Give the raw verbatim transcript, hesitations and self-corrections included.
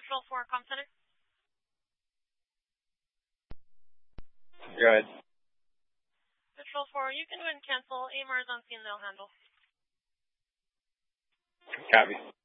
Patrol four, Com Center. Go ahead. Patrol four, you can go ahead and cancel. A M R is on scene, they'll handle. Copy.